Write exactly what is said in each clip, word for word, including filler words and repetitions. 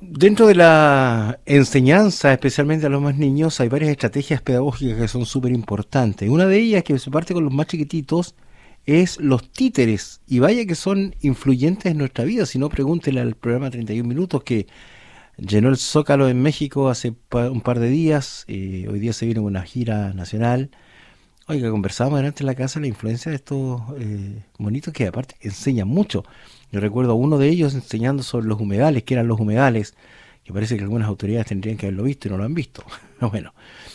Dentro de la enseñanza, especialmente a los más niños, hay varias estrategias pedagógicas que son súper importantes. Una de ellas, que se parte con los más chiquititos, es los títeres. Y vaya que son influyentes en nuestra vida. Si no, pregúntele al programa treinta y un minutos que llenó el Zócalo en México hace pa- un par de días. Eh, hoy día se viene una gira nacional. Oiga, conversábamos delante en la casa la influencia de estos eh, monitos que aparte enseñan mucho. Yo recuerdo a uno de ellos enseñando sobre los humedales, que eran los humedales, que parece que algunas autoridades tendrían que haberlo visto y no lo han visto. Bueno,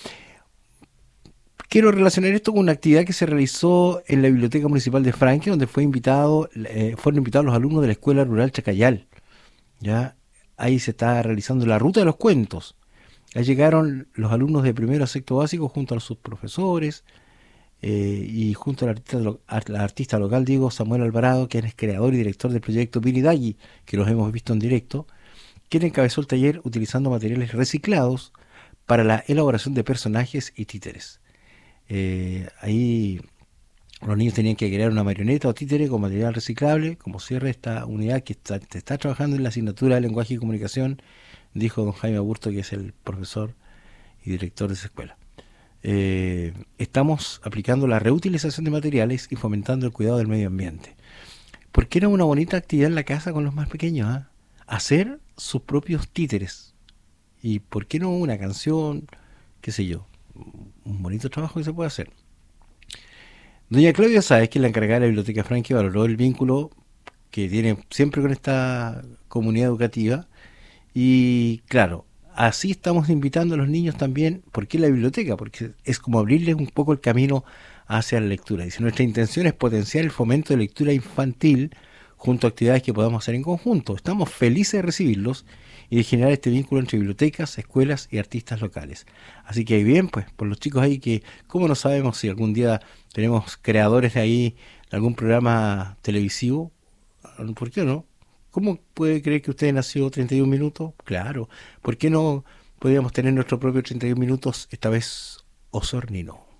quiero relacionar esto con una actividad que se realizó en la Biblioteca Municipal de Franque, donde fue invitado, eh, fueron invitados los alumnos de la Escuela Rural Chacayal. ¿Ya? Ahí se está realizando la ruta de los cuentos. Ahí llegaron los alumnos de primero a sexto básico junto a sus profesores, eh, y junto al artista, lo- al artista local Diego Samuel Alvarado, quien es creador y director del proyecto Pinidagui, que los hemos visto en directo, quien encabezó el taller utilizando materiales reciclados para la elaboración de personajes y títeres. Eh, ahí los niños tenían que crear una marioneta o títere con material reciclable, como cierre esta unidad que está, está trabajando en la asignatura de lenguaje y comunicación, dijo don Jaime Aburto, que es el profesor y director de esa escuela. Eh, estamos aplicando la reutilización de materiales y fomentando el cuidado del medio ambiente. Porque era una bonita actividad en la casa con los más pequeños, ¿ah? Hacer sus propios títeres. Y por qué no una canción, qué sé yo, un bonito trabajo que se puede hacer. Doña Claudia Sáez, que es la encargada de la Biblioteca Franque, valoró el vínculo que tiene siempre con esta comunidad educativa. Y claro, así estamos invitando a los niños también. ¿Por qué la biblioteca? Porque es como abrirles un poco el camino hacia la lectura. Dice, nuestra intención es potenciar el fomento de lectura infantil junto a actividades que podamos hacer en conjunto. Estamos felices de recibirlos y de generar este vínculo entre bibliotecas, escuelas y artistas locales. Así que bien, pues, por los chicos ahí que, ¿cómo no sabemos si algún día tenemos creadores de ahí, de algún programa televisivo? ¿Por qué no? ¿Cómo puede creer que usted nació treinta y un minutos? Claro. ¿Por qué no podríamos tener nuestro propio treinta y un minutos, esta vez Osornino?